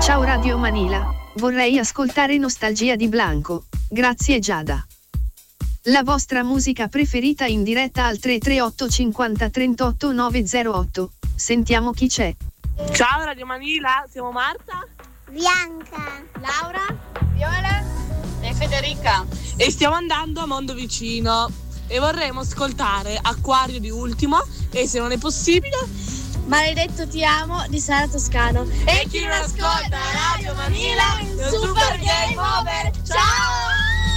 Ciao Radio Manila, vorrei ascoltare Nostalgia di Blanco, grazie Giada. La vostra musica preferita in diretta al 338 50 38 908, sentiamo chi c'è. Ciao Radio Manila, siamo Marta, Bianca, Laura, Viola e Federica e stiamo andando a Mondovicino e vorremmo ascoltare Acquario di Ultimo e, se non è possibile, Maledetto ti amo di Sara Toscano. E chi non ascolta Radio Manila, è un super game over. Ciao!